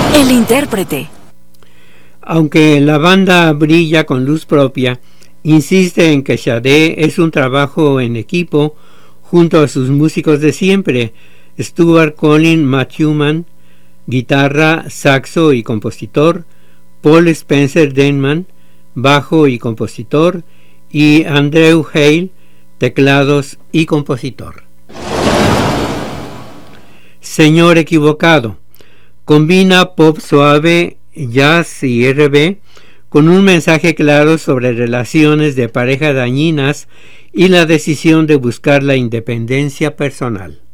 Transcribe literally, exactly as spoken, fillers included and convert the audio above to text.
El intérprete. Aunque la banda brilla con luz propia, insiste en que Sade es un trabajo en equipo junto a sus músicos de siempre, Stuart Colin Matthewman, guitarra, saxo y compositor, Paul Spencer Denman, bajo y compositor, y Andrew Hale, teclados y compositor. Señor Equivocado combina pop suave, jazz y erre be con un mensaje claro sobre relaciones de pareja dañinas y la decisión de buscar la independencia personal.